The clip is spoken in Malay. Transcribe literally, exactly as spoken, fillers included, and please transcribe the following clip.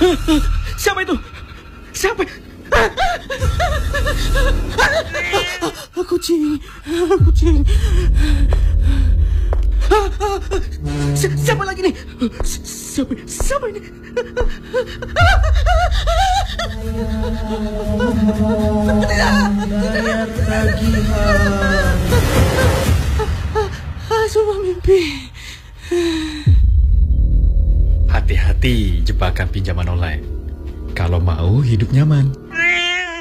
Siapa itu? Siapa? Kucing, kucing. Si- siapa lagi nih? Siapa? Siapa ini? Layar tagihan. Semua mimpi. Hati-hati jebakan pinjaman online. Kalau mau hidup nyaman.